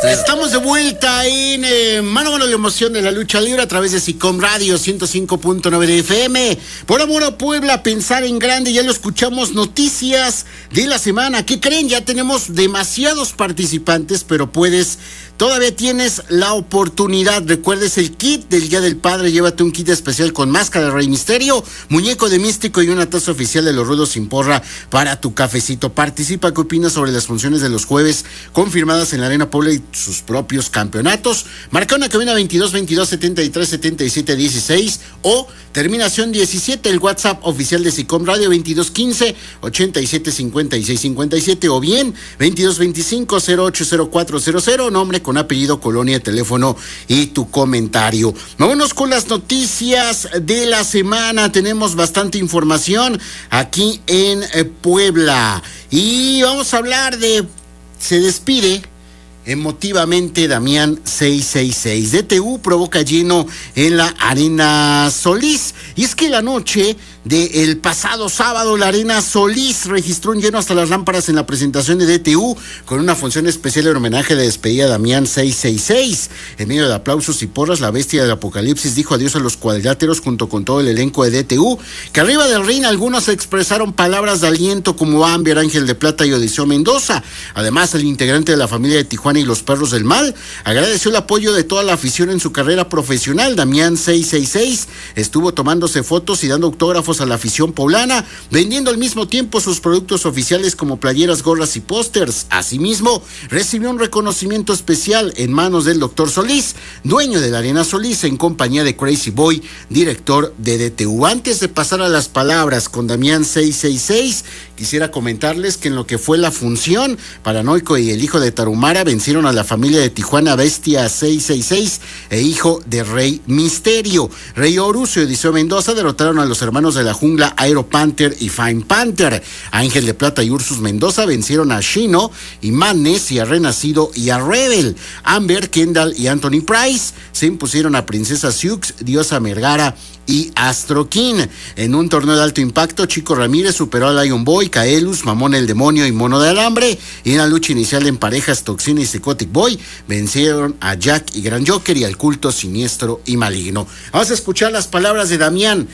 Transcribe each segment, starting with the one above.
Estamos de vuelta en Mano a Mano, la emoción de la lucha libre a través de SICOM Radio 105.9 de FM. Por amor a Puebla, pensar en grande. Ya lo escuchamos, noticias de la semana. ¿Qué creen? Ya tenemos demasiados participantes, pero todavía tienes la oportunidad. Recuerdes el kit del Día del Padre. Llévate un kit especial con máscara de Rey Misterio, muñeco de Místico y una taza oficial de los Rudos sin Porra para tu cafecito. Participa. ¿Qué opinas sobre las funciones de los jueves confirmadas en la Arena Puebla y sus propios campeonatos? Marca una cabina 22 22 73 77 16 o terminación 17, el WhatsApp oficial de SICOM Radio 22 15 87 56 57 o bien 22 25 08 0400, nombre con apellido, colonia, teléfono y tu comentario. Vámonos con las noticias de la semana. Tenemos bastante información aquí en Puebla y vamos a hablar de se despide emotivamente Damián 666. DTU provoca lleno en la Arena Solís. Y es que la noche del pasado sábado, la Arena Solís registró un lleno hasta las lámparas en la presentación de DTU, con una función especial en homenaje de despedida a Damián 666. En medio de aplausos y porras, la bestia del apocalipsis dijo adiós a los cuadriláteros junto con todo el elenco de DTU, que arriba del ring algunos expresaron palabras de aliento como Amber, Ángel de Plata y Odiseo Mendoza. Además, el integrante de la familia de Tijuana y los Perros del Mal agradeció el apoyo de toda la afición en su carrera profesional. Damián 666 estuvo tomándose fotos y dando autógrafos a la afición poblana, vendiendo al mismo tiempo sus productos oficiales como playeras, gorras y pósters. Asimismo, recibió un reconocimiento especial en manos del Dr. Solís, dueño de la Arena Solís, en compañía de Crazy Boy, director de DTU. Antes de pasar a las palabras con Damián 666, quisiera comentarles que en lo que fue la función, Paranoico y el hijo de Tarahumara vencieron a la familia de Tijuana Bestia 666 e hijo de Rey Misterio. Rey Horus y Odiseo Mendoza derrotaron a los hermanos de la jungla Aero Panther y Fine Panther. Ángel de Plata y Ursus Mendoza vencieron a Shino y Madness y a Renacido y a Rebel. Amber, Kendall y Anthony Price se impusieron a Princesa Sioux, Diosa Vergara y Astro King. En un torneo de alto impacto, Chico Ramírez superó a Lion Boy, Kaelus, Mamón el Demonio y Mono de Alambre. Y en la lucha inicial en parejas, Toxina y Psychotic Boy vencieron a Jack y Gran Joker y al Culto Siniestro y Maligno. Vamos a escuchar las palabras de Damián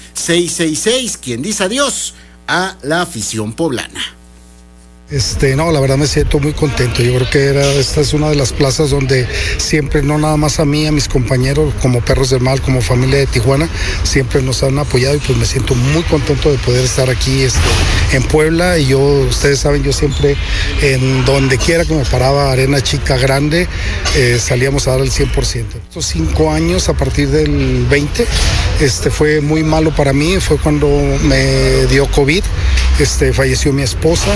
666, quien dice adiós a la afición poblana. No, la verdad me siento muy contento. Yo creo que esta es una de las plazas donde siempre, no nada más a mí, a mis compañeros como Perros del Mal, como familia de Tijuana, siempre nos han apoyado y pues me siento muy contento de poder estar aquí en Puebla. Y ustedes saben, yo siempre en donde quiera que me paraba, arena chica, grande, salíamos a dar el 100%. Estos 5 años, a partir del 20, fue muy malo para mí. Fue cuando me dio COVID, falleció mi esposa.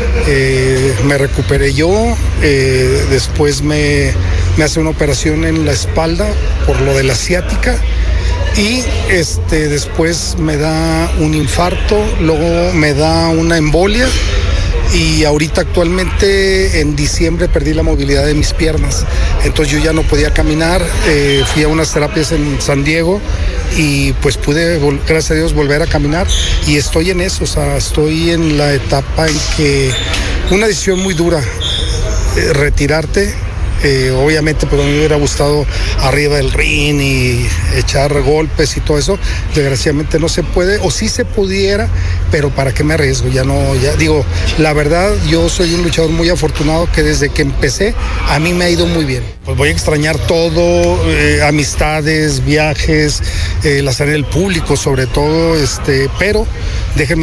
Me recuperé yo, después me hace una operación en la espalda por lo de la ciática y después me da un infarto, luego me da una embolia y ahorita actualmente en diciembre perdí la movilidad de mis piernas, entonces yo ya no podía caminar. Fui a unas terapias en San Diego y pues pude, gracias a Dios, volver a caminar y estoy en eso. O sea, estoy en la etapa en que una decisión muy dura, retirarte. Obviamente pues a mí me hubiera gustado arriba del ring y echar golpes y todo eso. Desgraciadamente no se puede, o sí se pudiera, pero ¿para qué me arriesgo? Ya digo, la verdad, yo soy un luchador muy afortunado que desde que empecé a mí me ha ido muy bien. Pues voy a extrañar todo, amistades, viajes, la salida del público sobre todo, pero déjenme